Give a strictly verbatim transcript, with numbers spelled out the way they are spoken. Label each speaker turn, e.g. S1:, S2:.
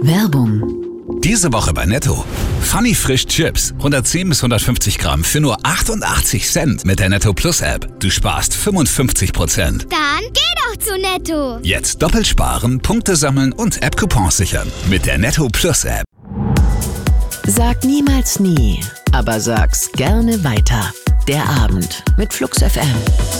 S1: Werbung.
S2: Diese Woche bei Netto. Funny Frisch Chips. hundertzehn bis hundertfünfzig Gramm für nur achtundachtzig Cent mit der Netto Plus App. Du sparst fünfundfünfzig Prozent.
S3: Dann geh doch zu Netto.
S2: Jetzt doppelt sparen, Punkte sammeln und App-Coupons sichern. Mit der Netto Plus App.
S1: Sag niemals nie, aber sag's gerne weiter. Der Abend mit Flux F M.